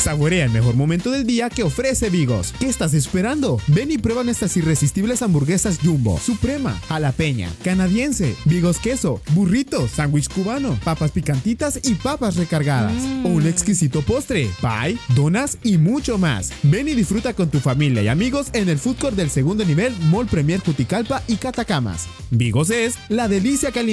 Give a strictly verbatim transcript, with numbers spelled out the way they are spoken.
Saborea el mejor momento del día que ofrece Bigos. ¿Qué estás esperando? Ven y prueba nuestras irresistibles hamburguesas Jumbo, Suprema, Jalapeña, Canadiense, Bigos Queso, Burrito, Sándwich Cubano, papas picantitas y papas recargadas. Mm. O un exquisito postre, pie, donas y mucho más. Ven y disfruta con tu familia y amigos en el food court del segundo nivel Mall Premier Juticalpa y Catacamas. Bigos es la delicia que alimenta